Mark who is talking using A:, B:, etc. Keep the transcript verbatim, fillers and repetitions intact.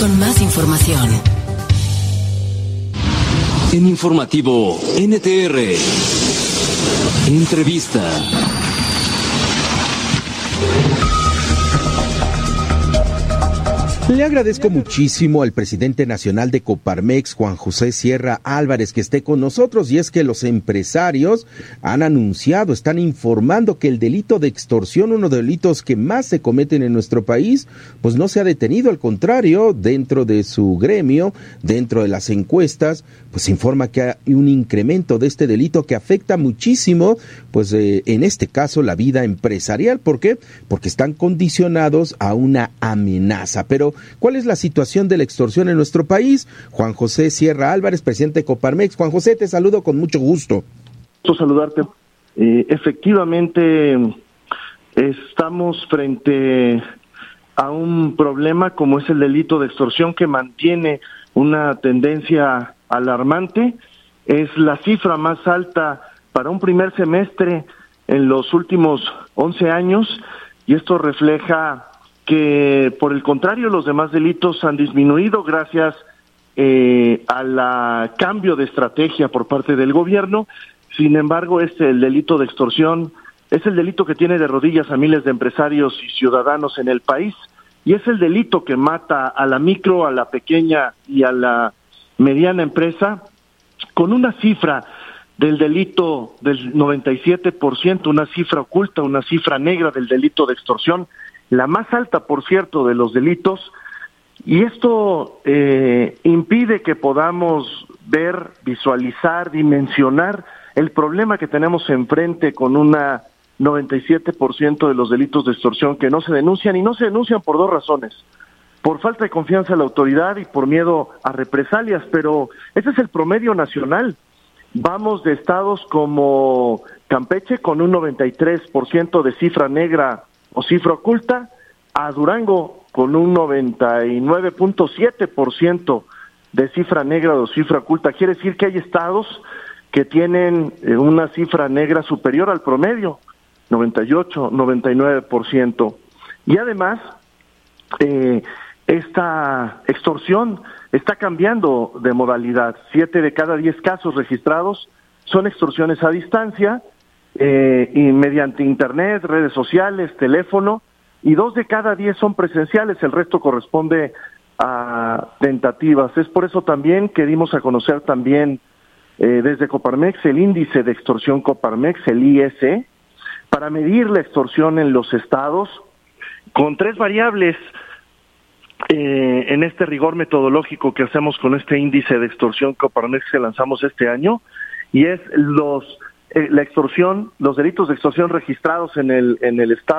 A: Con más información.
B: En Informativo N T R. Entrevista.
C: Le agradezco muchísimo al presidente nacional de Coparmex, Juan José Sierra Álvarez, que esté con nosotros, y es que los empresarios han anunciado, están informando que el delito de extorsión, uno de los delitos que más se cometen en nuestro país, pues no se ha detenido, al contrario, dentro de su gremio, dentro de las encuestas, pues se informa que hay un incremento de este delito que afecta muchísimo, pues eh, en este caso la vida empresarial. ¿Por qué? Porque están condicionados a una amenaza. Pero ¿cuál es la situación de la extorsión en nuestro país? Juan José Sierra Álvarez, presidente de Coparmex. Juan José, te saludo con mucho gusto.
D: Gusto saludarte. Eh, efectivamente, estamos frente a un problema como es el delito de extorsión, que mantiene una tendencia alarmante. Es la cifra más alta para un primer semestre en los últimos once años, y esto refleja que, por el contrario, los demás delitos han disminuido gracias eh, al cambio de estrategia por parte del gobierno. Sin embargo, este, el delito de extorsión es el delito que tiene de rodillas a miles de empresarios y ciudadanos en el país, y es el delito que mata a la micro, a la pequeña y a la mediana empresa, con una cifra del delito del noventa y siete por ciento, una cifra oculta, una cifra negra del delito de extorsión, la más alta, por cierto, de los delitos, y esto eh, impide que podamos ver, visualizar, dimensionar el problema que tenemos enfrente con una noventa y siete por ciento de los delitos de extorsión que no se denuncian, y no se denuncian por dos razones: por falta de confianza en la autoridad y por miedo a represalias. Pero ese es el promedio nacional. Vamos de estados como Campeche, con un noventa y tres por ciento de cifra negra o cifra oculta, a Durango con un noventa y nueve punto siete por ciento de cifra negra o cifra oculta. Quiere decir que hay estados que tienen eh, una cifra negra superior al promedio, noventa y ocho, noventa y nueve por ciento. Y además, eh, esta extorsión está cambiando de modalidad. Siete de cada diez casos registrados son extorsiones a distancia, eh, y mediante internet, redes sociales, teléfono, y dos de cada diez son presenciales, el resto corresponde a tentativas. Es por eso también que dimos a conocer también eh, desde Coparmex el índice de extorsión Coparmex, el I S E, para medir la extorsión en los estados, con tres variables eh, en este rigor metodológico que hacemos con este índice de extorsión Coparmex que lanzamos este año, y es los eh, la extorsión, los delitos de extorsión registrados en el en el estado